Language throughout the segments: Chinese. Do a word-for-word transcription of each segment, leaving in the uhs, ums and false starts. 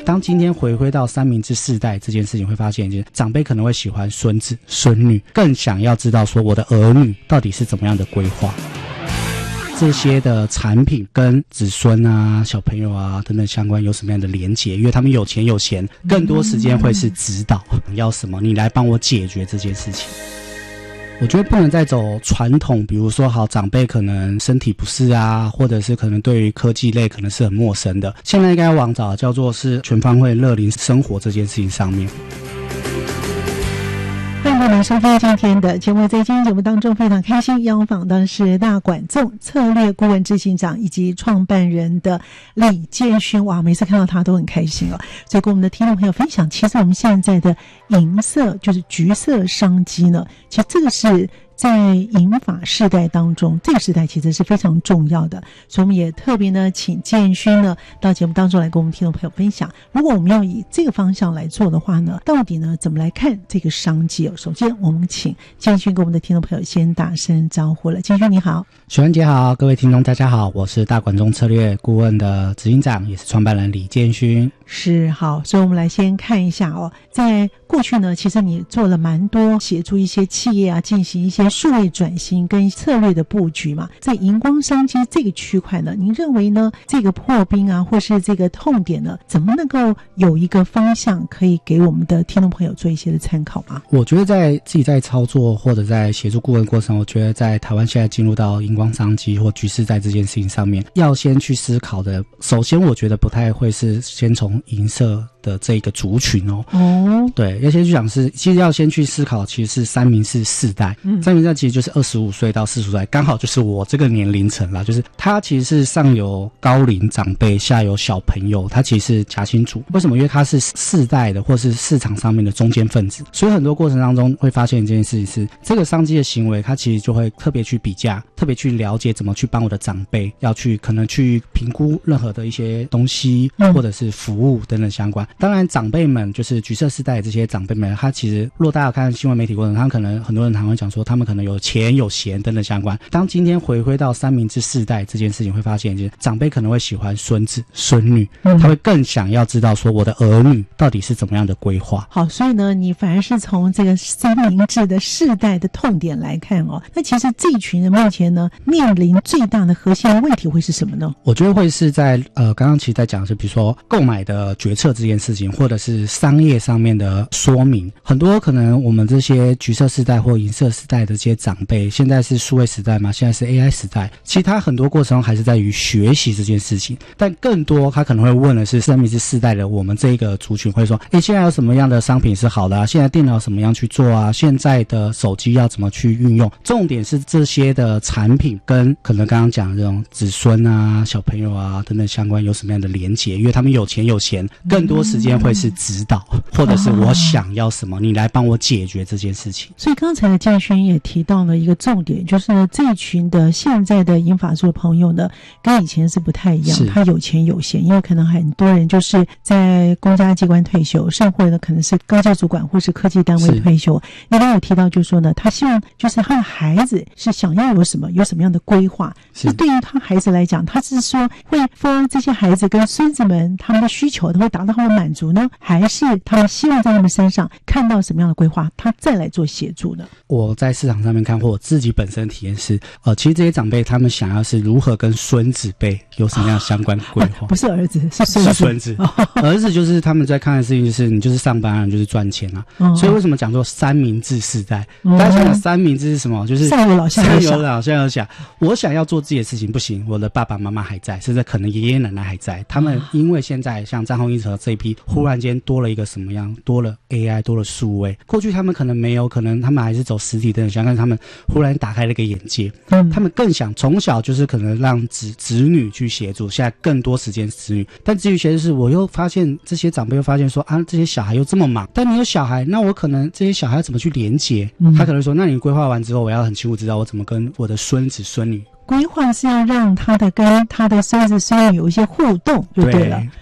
当今天回归到三明治世代这件事情，会发现就是长辈可能会喜欢孙子孙女，更想要知道说我的儿女到底是怎么样的规划。这些的产品跟子孙啊、小朋友啊等等相关有什么样的连结？因为他们有钱有闲，更多时间会是指导，要什么你来帮我解决这件事情。我觉得不能再走传统，比如说好长辈可能身体不适啊，或者是可能对于科技类可能是很陌生的，现在应该往找叫做是全方位乐龄生活这件事情上面。 欢迎朋友们收听今天的节目，在今天节目当中非常开心邀访的是大管纵策略顾问执行长以及创办人的李建勋。哇，每次看到他都很开心哦。所以跟我们的听众朋友分享，其实我们现在的银色就是橘色商机呢，其实这个是在银发世代当中，这个时代其实是非常重要的，所以我们也特别呢请建勋呢到节目当中来跟我们听众朋友分享，如果我们要以这个方向来做的话呢，到底呢怎么来看这个商机哦？首先我们请建勋跟我们的听众朋友先打声招呼了。建勋你好。 许文杰好，各位听众大家好，我是大管纵策略顾问的执行长，也是创办人李建勋。 是，好，所以我们来先看一下哦，在过去呢，其实你做了蛮多协助一些企业啊进行一些数位转型跟策略的布局嘛。在荧光商机这个区块呢，您认为呢这个破冰啊或是这个痛点呢，怎么能够有一个方向可以给我们的听众朋友做一些的参考吗？ 我觉得在自己在操作或者在协助顾问过程，我觉得在台湾现在进入到荧光商机或局势在这件事情上面，要先去思考的，首先我觉得不太会是先从银色的这个族群哦，哦，对，要先去讲是，其实要先去思考，其实是三明治世代，嗯，三明治其实就是二十五岁到四十岁，刚好就是我这个年龄层啦，就是它其实是上有高龄长辈，下有小朋友，它其实是夹心族。为什么？因为它是世代的，或是市场上面的中间分子，所以很多过程当中会发现一件事情是，这个商机的行为，它其实就会特别去比价，特别去了解怎么去帮我的长辈，要去可能去评估任何的一些东西，嗯，或者是服务等等相关。当然长辈们就是橘色世代的这些长辈们，他其实若大家看新闻媒体过程，他可能很多人常会讲说他们可能有钱有闲等等相关。当今天回归到三明治世代这件事情，会发现就是长辈可能会喜欢孙子孙女，嗯，他会更想要知道说我的儿女到底是怎么样的规划。 好，所以呢你反而是从这个三明治的世代的痛点来看哦，那其实这一群人目前呢面临最大的核心的问题会是什么呢？ 我觉得会是在呃刚刚其实在讲的是比如说购买的决策这件事情，或者是商业上面的说明。很多可能我们这些橘色世代或银色世代的这些长辈，现在是数位时代嘛，现在是 A I 时代，其实他很多过程中还是在于学习这件事情，但更多他可能会问的是三明治世代的我们这一个族群会说，诶，现在有什么样的商品是好的啊？现在电脑什么样去做啊？现在的手机要怎么去运用？重点是这些的产品跟可能刚刚讲的这种子孙啊、小朋友啊等等相关有什么样的连结？因为他们有钱有闲，更多时间会是指导，或者是我想要什么，你来帮我解决这件事情。 所以刚才的建勋也提到了一个重点，就是呢这一群的现在的银发族的朋友呢，跟以前是不太一样，他有钱有闲，因为可能很多人就是在公家机关退休，甚或者可能是高级主管或是科技单位退休。你刚刚有提到就是说呢，他希望就是他的孩子是想要有什么有什么样的规划，那对于他孩子来讲，他是说会帮这些孩子跟孙子们他们的需求都会达到他们满足呢，还是他们希望在他们身上看到什么样的规划，他再来做协助呢？ 我在市场上面看，或我自己本身体验是，呃，其实这些长辈他们想要是如何跟孙子辈有什么样相关的规划、啊， 不是儿子，是孙子。 是孙子，儿子就是他们在看的事情，就是你就是上班啊，你就是赚钱啊、哦。所以为什么讲做三明治世代？哦、大家想想三明治是什么？就是上有老下有小， 上有老下有小。我想要做自己的事情不行，我的爸爸妈妈还在，甚至可能爷爷奶奶还在。他们因为现在像战后婴儿这一批，忽然间多了一个什么样？多了 A I， 多了数位。过去他们可能没有，可能他们还是走实体的，想看他们忽然打开了一个眼界。嗯，他们更想从小就是可能让子子女去协助，现在更多时间子女。但至于协助是，我又发现这些长辈又发现说啊，这些小孩又这么忙。但你有小孩，那我可能这些小孩要怎么去连结？嗯、他可能说，那你规划完之后，我要很清楚知道我怎么跟我的孙子孙女。 规划是要让他的跟他的孙子孙女有一些互动就对了，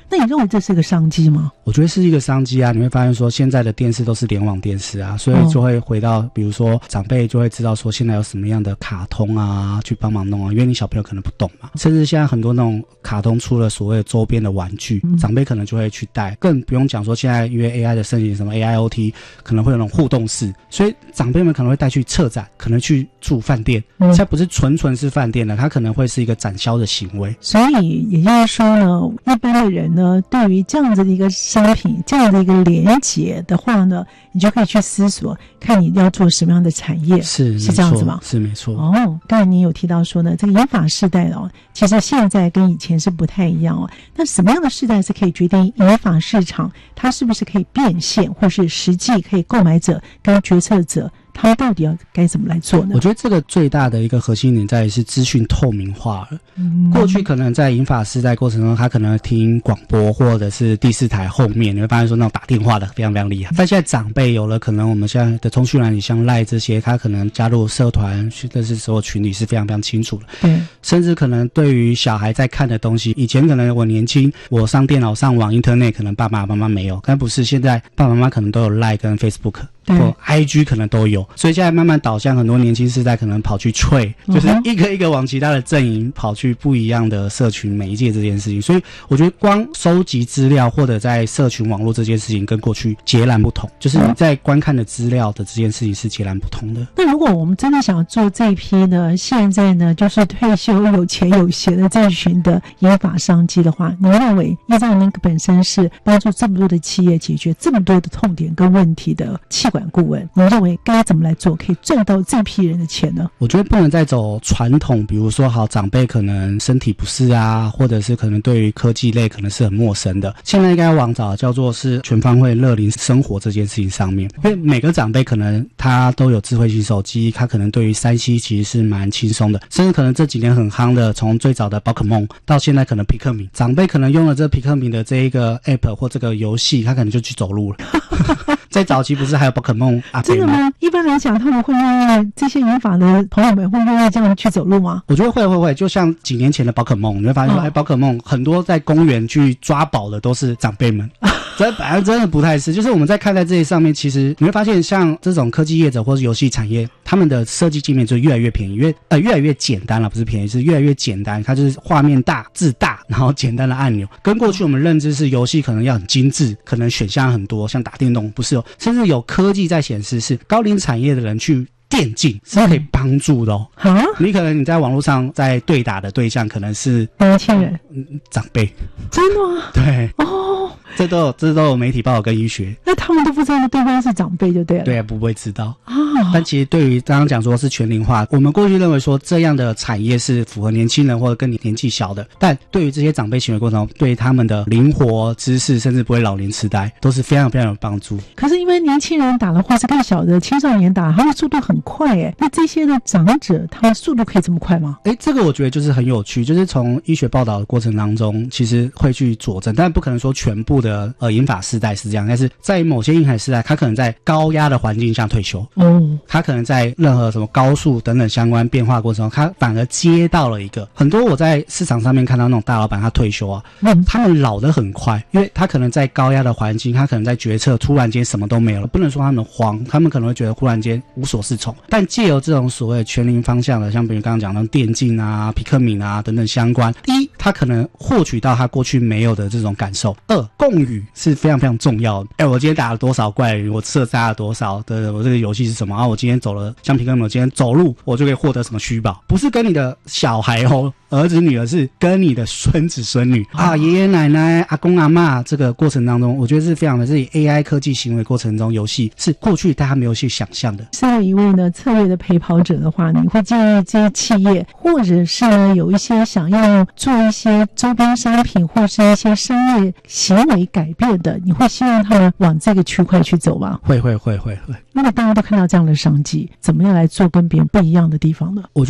那你认为这是个商机吗？ 我觉得是一个商机啊，你会发现说现在的电视都是联网电视啊，所以就会回到比如说长辈就会知道说现在有什么样的卡通啊去帮忙弄啊，因为你小朋友可能不懂嘛，甚至现在很多那种卡通出了所谓的周边的玩具，嗯、长辈可能就会去带，更不用讲说现在因为 A I 的盛行，什么 A I O T 可能会有那种互动式，所以长辈们可能会带去策展，可能去住饭店，嗯、才不是纯纯是饭店的，它可能会是一个展销的行为。 所以也就是说呢，一般的人呢，对于这样子的一个商品，这样的一个连结的话呢，你就可以去思索，看你要做什么样的产业， 是是这样子吗？ 是没错。 哦，刚才你有提到说呢，这个研发世代哦，其实现在跟以前是不太一样哦。那什么样的世代是可以决定研发市场它是不是可以变现，或是实际可以购买者跟决策者？他们到底要该怎么来做呢？ 我觉得这个最大的一个核心点在于是资讯透明化了。嗯、过去可能在银发世代过程中，他可能听广播或者是第四台后面，你会发现说那种打电话的非常非常厉害。但现在长辈有了，可能我们现在的通讯软体像 LINE 这些，他可能加入社团，认识所有群里是非常非常清楚的。 对， 甚至可能对于小孩在看的东西，以前可能我年轻，我上电脑上网 Internet 可能爸爸妈妈没有，但不是现在爸爸妈妈可能都有 LINE 跟 Facebook。或 I G 可能都有，所以现在慢慢导向很多年轻世代可能跑去吹，就是一个一个往其他的阵营跑去不一样的社群媒介这件事情。所以我觉得光收集资料或者在社群网络这件事情跟过去截然不同，就是你在观看的资料的这件事情是截然不同的。 那如果我们真的想做这一批呢，现在呢就是退休有钱有闲的这一群的研发商机的话，你认为依照您本身是帮助这么多的企业解决这么多的痛点跟问题的企管顾问，你认为该怎么来做可以赚到这批人的钱呢？ 我觉得不能再走传统，比如说好长辈可能身体不适啊，或者是可能对于科技类可能是很陌生的，现在应该往找叫做是全方位乐龄生活这件事情上面。因为每个长辈可能他都有智慧型手机，他可能对于 三 C 其实是蛮轻松的，甚至可能这几年很夯的，从最早的宝可梦到现在可能皮克敏，长辈可能用了这皮克敏的这一个 app 或这个游戏，他可能就去走路了。在早期不是还有宝可梦阿贝吗？ 真的吗？一般来讲他们会愿意，这些研发的朋友们会愿意这样去走路吗？ 我觉得会会会，就像几年前的宝可梦，你会发现说，哎、哦，宝可梦很多在公园去抓宝的都是长辈们。这本来真的不太是，就是我们在看待这些上面，其实你会发现，像这种科技业者或是游戏产业，他们的设计界面就越来越便宜，越呃越来越简单了，不是便宜，是越来越简单。它就是画面大、字大，然后简单的按钮，跟过去我们认知是游戏可能要很精致，可能选项很多，像打电动不是哦，甚至有科技在显示是高龄产业的人去。电竞是可以帮助的哦。啊、嗯，你可能你在网络上在对打的对象可能是年轻人、 嗯、长辈， 真的吗？ 对哦， 这都有这都有媒体报道跟医学， 那他们都不知道对方是长辈就对了。 对啊，不会知道啊。但其实对于刚刚讲说是全龄化，我们过去认为说这样的产业是符合年轻人或者跟你年纪小的，但对于这些长辈行为过程中，对他们的灵活知识甚至不会老年痴呆都是非常非常有帮助。 可是因为年轻人打的或是更小的青少年打，他们速度很快耶，那这些的长者他们速度可以这么快吗？ 诶，这个我觉得就是很有趣，就是从医学报道的过程当中其实会去佐证，但不可能说全部的呃银发世代是这样，但是在某些银发世代他可能在高压的环境下退休，哦，他可能在任何什么高速等等相关变化过程中，他反而接到了一个很多我在市场上面看到那种大老板他退休啊，嗯，他们老得很快，因为他可能在高压的环境，他可能在决策突然间什么都没有了，不能说他们慌，他们可能会觉得忽然间无所适从，但借由这种所谓全龄方向的，像比如刚刚讲的电竞啊、皮克敏啊等等相关，第一，他可能获取到他过去没有的这种感受；二，共语是非常非常重要的。哎，我今天打了多少怪人，我射杀了多少的，我这个游戏是什么啊？我今天走了，像皮克敏，我今天走路，我就可以获得什么虚宝？不是跟你的小孩哦。儿子女儿是跟你的孙子孙女啊，爷爷奶奶、阿公阿嬷，这个过程当中，我觉得是非常的，是以 A I 科技行为过程中，游戏是过去大家没有去想象的。 身为一位呢策略的陪跑者的话，你会建议这些企业，或者是呢有一些想要做一些周边商品，或是一些商业行为改变的，你会希望他们往这个区块去走吗？ 会会会会会。 如果大家都看到这样的商机，怎么样来做跟别人不一样的地方呢？ 我觉得